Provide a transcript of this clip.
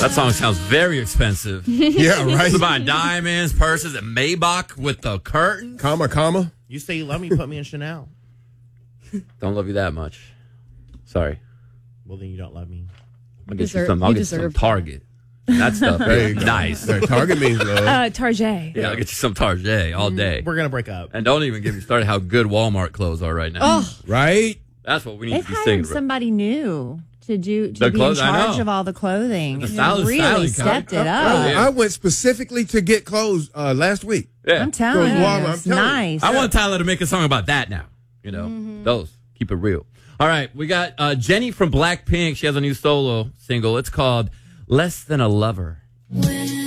That song sounds very expensive. Yeah, right. It's buying diamonds, purses, and Maybach with the curtain. Comma. You say you love me, put me in Chanel. Don't love you that much. Sorry. Well, then you don't love me. I'll get you some Target. That stuff is nice. Target means love. Target. Yeah, I'll get you some Target all day. We're going to break up. And don't even get me started how good Walmart clothes are right now. Oh. Right? That's what we need They've to be singing. hired somebody new to be in clothes, I charge know. of all the clothing. The They stylist really stepped it up. Yeah. I went specifically to get clothes last week. Yeah. I'm telling you, Walmart, it's I'm telling you. nice. I want Tyler to make a song about that now. You know, those. Keep it real. All right, we got Jenny from Blackpink. She has a new solo single. It's called Less Than a Lover. When